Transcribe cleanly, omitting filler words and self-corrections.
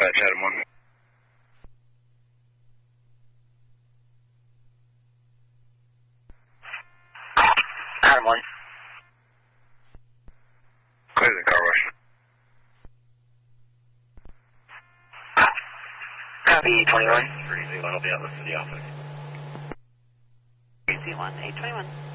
Dispatch, Adam 1. Adam 1. Clear the car wash. Copy 21. 301 will be out to the office. 301, 821.